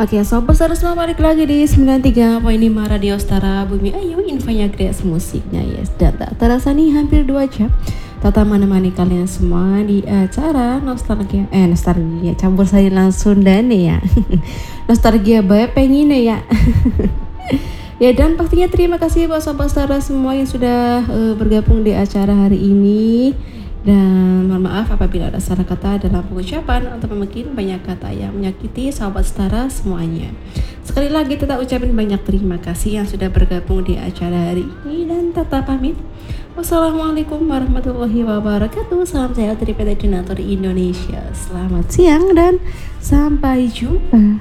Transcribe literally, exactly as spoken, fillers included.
Oke, sobat Stara semua balik lagi di sembilan tiga koma lima Radio Stara Bumi Ayu, infonya Grace musiknya yes. Dan tak terasa nih hampir dua jam Tata menemani kalian semua di acara nostalgia eh nostalgia campur saya langsung dan ya nostalgia bae pengen ya. Ya, dan pastinya terima kasih buat sobat Stara semua yang sudah uh, bergabung di acara hari ini. Dan mohon maaf apabila ada salah kata dalam pengucapan atau mungkin banyak kata yang menyakiti sahabat Stara semuanya. Sekali lagi tetap ucapin banyak terima kasih yang sudah bergabung di acara hari ini dan tetap pamit. Wassalamualaikum warahmatullahi wabarakatuh. Salam sehat dari P T Donatur Indonesia. Selamat siang dan sampai jumpa.